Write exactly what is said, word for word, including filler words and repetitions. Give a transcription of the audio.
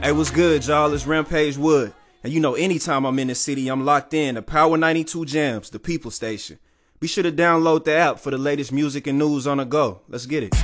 Hey, what's good, y'all? It's Rampage Wood. And you know, anytime I'm in the city, I'm locked in to Power ninety-two Jams, the People Station. Be sure to download the app for the latest music and news on the go. Let's get it.